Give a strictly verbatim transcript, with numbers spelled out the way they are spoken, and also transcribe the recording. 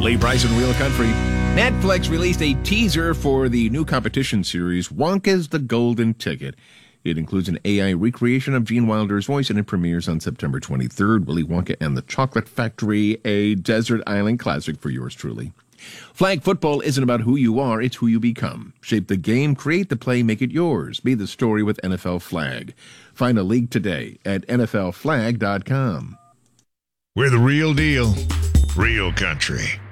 Lee Price and Real Country. Netflix released a teaser for the new competition series, Wonka's the Golden Ticket. It includes an A I recreation of Gene Wilder's voice, and it premieres on September twenty-third. Willy Wonka and the Chocolate Factory, a desert island classic for yours truly. Flag football isn't about who you are, it's who you become. Shape the game, create the play, make it yours. Be the story with N F L Flag. Find a league today at N F L flag dot com. We're the real deal, real country.